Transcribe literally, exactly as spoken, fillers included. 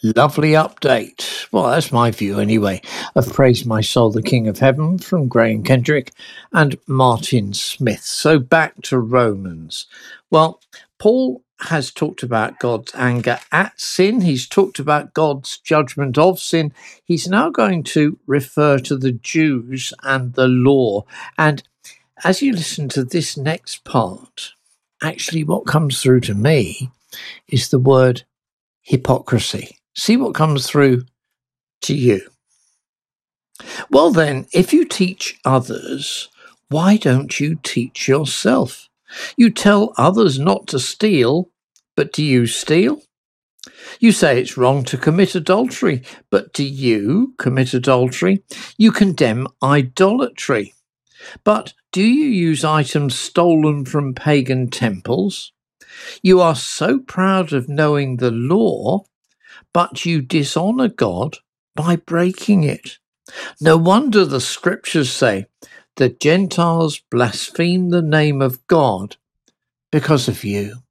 Lovely update. Well, that's my view anyway, of Praise My Soul, the King of Heaven from Graham Kendrick and Martin Smith. So back to Romans. Well, Paul has talked about God's anger at sin. He's talked about God's judgment of sin. He's now going to refer to the Jews and the law. And as you listen to this next part, actually what comes through to me is the word hypocrisy. See what comes through to you. Well then, if you teach others, why don't you teach yourself? You tell others not to steal, but do you steal? You say it's wrong to commit adultery, but do you commit adultery? You condemn idolatry, but do you use items stolen from pagan temples? You are so proud of knowing the law, but you dishonour God by breaking it. No wonder the scriptures say the Gentiles blaspheme the name of God because of you.